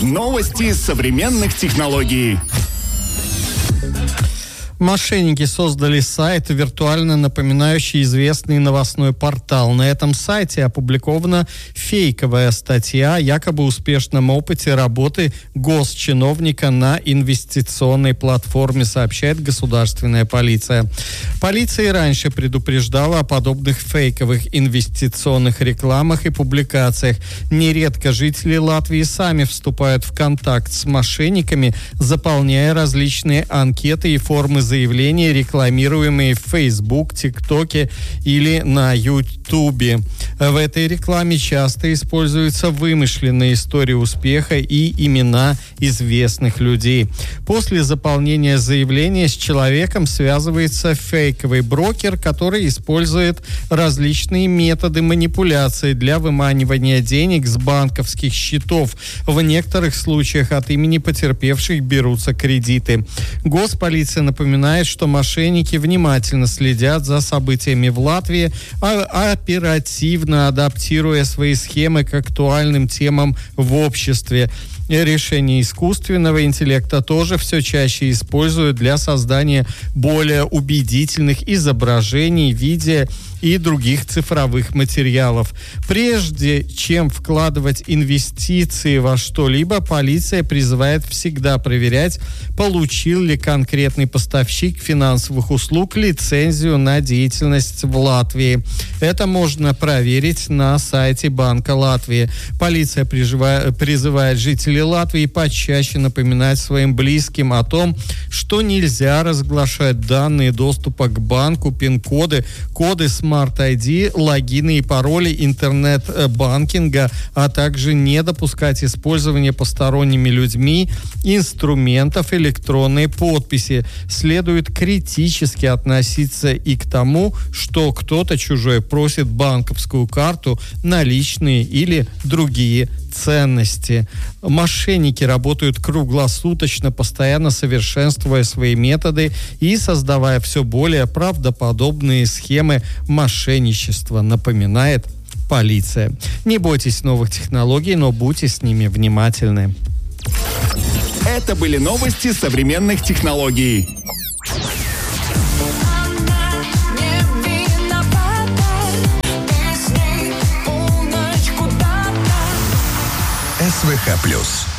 Новости современных технологий. Мошенники создали сайт, виртуально напоминающий известный новостной портал. На этом сайте опубликована фейковая статья о якобы успешном опыте работы госчиновника на инвестиционной платформе, сообщает государственная полиция. Полиция и раньше предупреждала о подобных фейковых инвестиционных рекламах и публикациях. Нередко жители Латвии сами вступают в контакт с мошенниками, заполняя различные анкеты и формы заявления, рекламируемые в Facebook, ТикТоке или на Ютубе. В этой рекламе часто используются вымышленные истории успеха и имена известных людей. После заполнения заявления с человеком связывается фейковый брокер, который использует различные методы манипуляции для выманивания денег с банковских счетов. В некоторых случаях от имени потерпевших берутся кредиты. Госполиция напоминает, что мошенники внимательно следят за событиями в Латвии, оперативно адаптируя свои схемы к актуальным темам в обществе. Решения искусственного интеллекта тоже все чаще используют для создания более убедительных изображений, видео и других цифровых материалов. Прежде чем вкладывать инвестиции во что-либо, полиция призывает всегда проверять, получил ли конкретный поставщик финансовых услуг лицензию на деятельность в Латвии. Это можно проверить на сайте Банка Латвии. Полиция призывает жителей Латвии почаще напоминать своим близким о том, что нельзя разглашать данные доступа к банку, пин-коды, коды Smart ID, логины и пароли интернет-банкинга, а также не допускать использования посторонними людьми инструментов электронной подписи. Следует критически относиться и к тому, что кто-то чужой просит банковскую карту, наличные или другие ценности. Мошенники работают круглосуточно, постоянно совершенствуя свои методы и создавая все более правдоподобные схемы мошенничества, напоминает полиция. Не бойтесь новых технологий, но будьте с ними внимательны. Это были новости современных технологий. СВХ+.